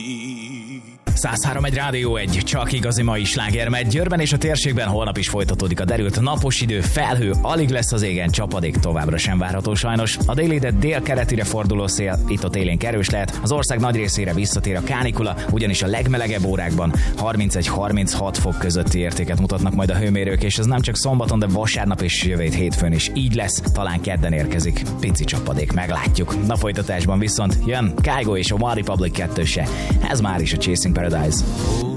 103.1 Rádió 1, csak igazi mai sláger megy Győrben és a térségben. Holnap is folytatódik a derült napos idő, felhő, alig lesz az égen, csapadék továbbra sem várható sajnos. A déli, de délkeletire forduló szél itt-ott élénk erős lehet. Az ország nagy részére visszatér a kánikula, ugyanis a legmelegebb órákban 31-36 fok közötti értéket mutatnak majd a hőmérők, és ez nem csak szombaton, de vasárnap és jövő hétfőn is így lesz. Talán kedden érkezik pici csapadék, meglátjuk. Na folytatásban viszont jön Kygo és a One Republic 2-se. Ez már is a Chasing Paradise.